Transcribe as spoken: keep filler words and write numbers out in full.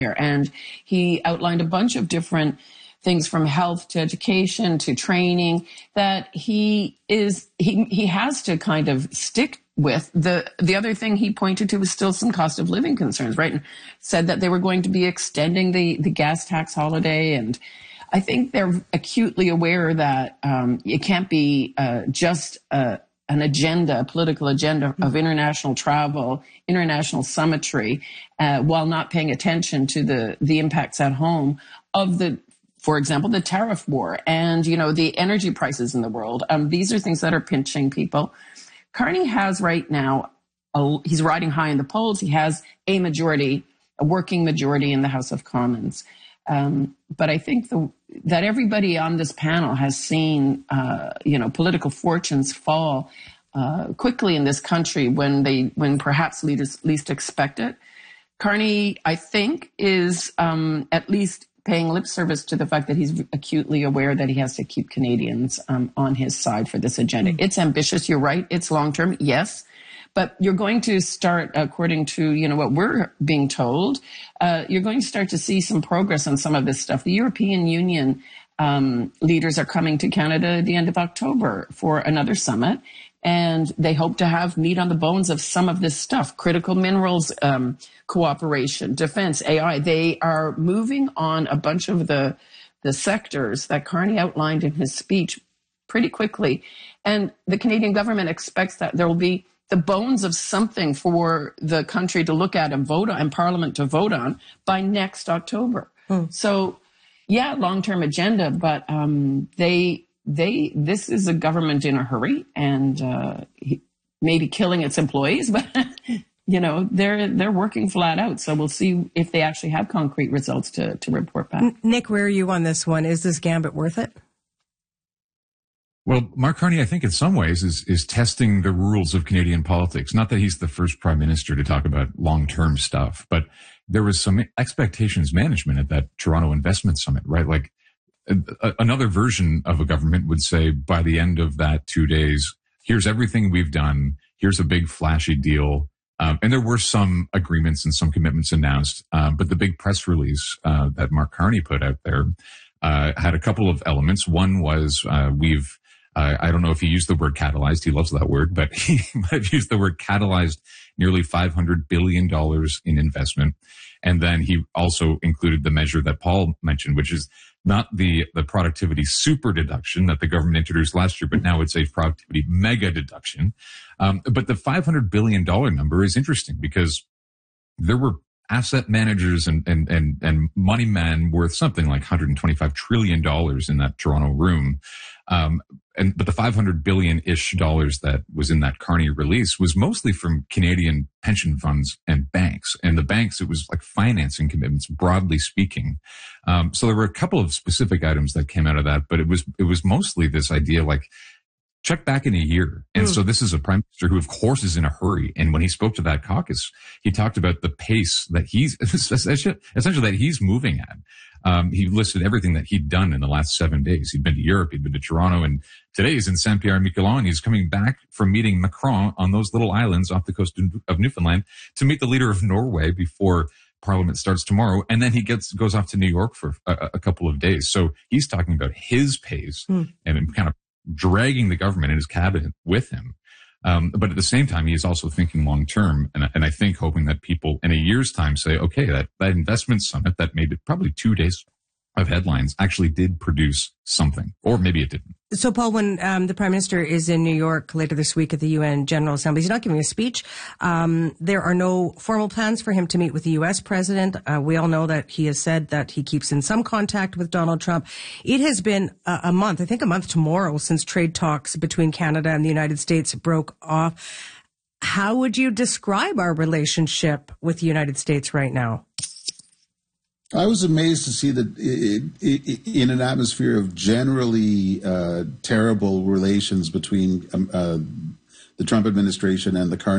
here. And he outlined a bunch of different things from health to education to training that he is he he has to kind of stick with. The the other thing he pointed to was still some cost of living concerns, right? And said that they were going to be extending the, the gas tax holiday. And I think they're acutely aware that um, it can't be uh, just a, an agenda, a political agenda of international travel, international summitry, uh, while not paying attention to the, the impacts at home of the, for example, the tariff war and, you know, the energy prices in the world. Um, these are things that are pinching people. Carney has right now, a, he's riding high in the polls. He has a majority, a working majority in the House of Commons. Um, but I think the, that everybody on this panel has seen, uh, you know, political fortunes fall uh, quickly in this country when they, when perhaps leaders least expect it. Carney, I think, is um, at least paying lip service to the fact that he's acutely aware that he has to keep Canadians um, on his side for this agenda. Mm-hmm. It's ambitious. You're right. It's long term. Yes. But you're going to start, according to, you know, what we're being told, uh, you're going to start to see some progress on some of this stuff. The European Union um, leaders are coming to Canada at the end of October for another summit. And they hope to have meat on the bones of some of this stuff, critical minerals um, cooperation, defense, A I. They are moving on a bunch of the, the sectors that Carney outlined in his speech pretty quickly. And the Canadian government expects that there will be the bones of something for the country to look at and vote on, and Parliament to vote on by next October. Hmm. So, yeah, long-term agenda, but um, they, they, this is a government in a hurry and uh, maybe killing its employees, but you know they're they're working flat out. So we'll see if they actually have concrete results to to report back. Nick, where are you on this one? Is this gambit worth it? Well, Mark Carney, I think in some ways is, is testing the rules of Canadian politics. Not that he's the first prime minister to talk about long-term stuff, but there was some expectations management at that Toronto Investment Summit, right? Like a, a, another version of a government would say by the end of that two days, here's everything we've done. Here's a big flashy deal. Um, and there were some agreements and some commitments announced. Um, but the big press release, uh, that Mark Carney put out there, uh, had a couple of elements. One was, uh, we've, Uh, I don't know if he used the word catalyzed. He loves that word, but he might have used the word catalyzed nearly five hundred billion dollars in investment. And then he also included the measure that Paul mentioned, which is not the, the productivity super deduction that the government introduced last year, but now it's a productivity mega deduction. Um, but the five hundred billion dollars number is interesting because there were asset managers and, and, and, and money men worth something like one hundred twenty-five trillion dollars in that Toronto room. Um, and, but the five hundred billion-ish dollars that was in that Carney release was mostly from Canadian pension funds and banks. And the banks, it was like financing commitments, broadly speaking. Um, so there were a couple of specific items that came out of that, but it was, it was mostly this idea like, check back in a year. And mm. so this is a prime minister who, of course, is in a hurry. And when he spoke to that caucus, he talked about the pace that he's, essentially that he's moving at. Um, he listed everything that he'd done in the last seven days. He'd been to Europe, he'd been to Toronto, and today he's in Saint-Pierre-Miquelon. He's coming back from meeting Macron on those little islands off the coast of Newfoundland to meet the leader of Norway before Parliament starts tomorrow. And then he gets, goes off to New York for a, a couple of days. So he's talking about his pace mm. and kind of dragging the government and his cabinet with him. Um, but at the same time, he is also thinking long term. And, and I think hoping that people in a year's time say, okay, that, that investment summit that made it probably two days of headlines actually did produce something, or maybe it didn't. So, Paul, when um, the Prime Minister is in New York later this week at the U N General Assembly, he's not giving a speech. Um, there are no formal plans for him to meet with the U S President. Uh, we all know that he has said that he keeps in some contact with Donald Trump. It has been a, a month, I think a month tomorrow, since trade talks between Canada and the United States broke off. How would you describe our relationship with the United States right now? I was amazed to see that it, it, in an atmosphere of generally uh, terrible relations between um, uh, the Trump administration and the Carney